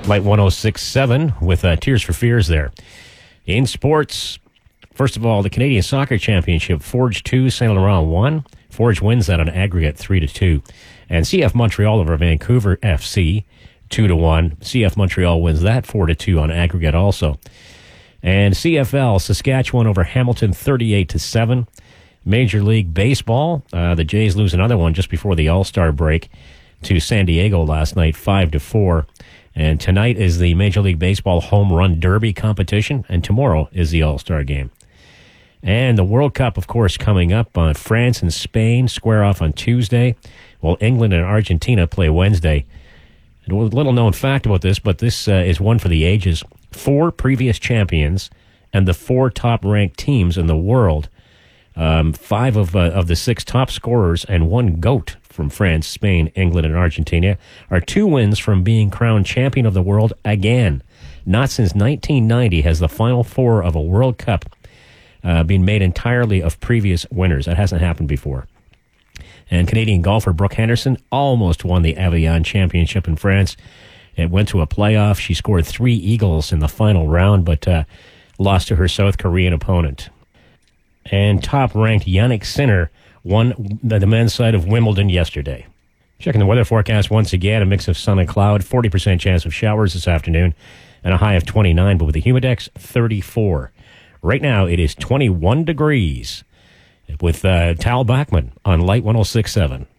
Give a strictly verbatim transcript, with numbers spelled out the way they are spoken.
Light one oh six point seven with uh, Tears for Fears there. In sports, first of all, the Canadian Soccer Championship, Forge two, Saint Laurent one. Forge wins that on aggregate three to two. And C F Montreal over Vancouver F C, two to one. C F Montreal wins that four to two on aggregate also. And C F L, Saskatchewan over Hamilton, thirty-eight to seven. Major League Baseball, uh, the Jays lose another one just before the All-Star break to San Diego last night, five to four. And tonight is the Major League Baseball Home Run Derby competition, and tomorrow is the All-Star game. And the World Cup, of course, coming up on France and Spain square off on Tuesday, while England and Argentina play Wednesday. And a little-known fact about this, but this uh, is one for the ages. Four previous champions and the four top-ranked teams in the world, um, five of uh, of the six top scorers and one GOAT from France, Spain, England, and Argentina, are two wins from being crowned champion of the world again. Not since nineteen ninety has the Final Four of a World Cup uh, been made entirely of previous winners. That hasn't happened before. And Canadian golfer Brooke Henderson almost won the Evian Championship in France. It went to a playoff. She scored three eagles in the final round, but uh, lost to her South Korean opponent. And top-ranked Yannick Sinner won the men's side of Wimbledon yesterday. Checking the weather forecast once again, a mix of sun and cloud, forty percent chance of showers this afternoon, and a high of twenty-nine, but with a humidex, thirty-four. Right now, it is twenty-one degrees with uh, Tal Bachman on Light one oh six point seven.